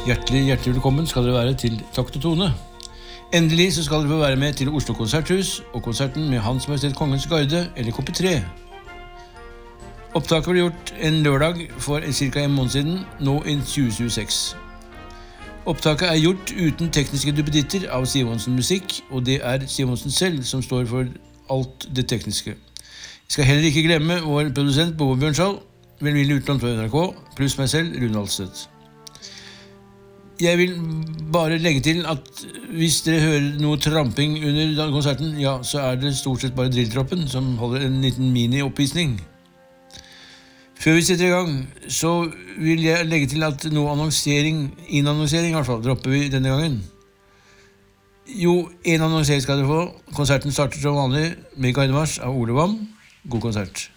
Hjertelig velkommen skal dere være til Takt og Tone. Endelig så skal dere få være med til Oslo Konserthus og konserten med Hans Majestet Kongens Garde, eller KP3. Opptaket ble gjort en lørdag for ca. en måned siden, nå i 2026. Opptaket er gjort uten tekniske duppeditter av Simonsen Musikk, og det er Simonsen selv som står for alt det tekniske. Jeg skal heller ikke glemme vår produsent Bobo Bjørnskjald, velvillig utlånt fra NRK, pluss meg selv, Rune Alstedt. Jeg vil bare legge til at hvis dere hører noe tramping under konserten, ja, så er det stort sett bare drilltroppen som holder en liten mini-oppvisning. Før vi setter i gang, så vil jeg legge til at noe innannonsering i hvert fall, dropper vi denne gangen. Jo, en annonsering skal dere få. Konserten starter som vanlig med Guidemarsj av Ole Wam. God konsert.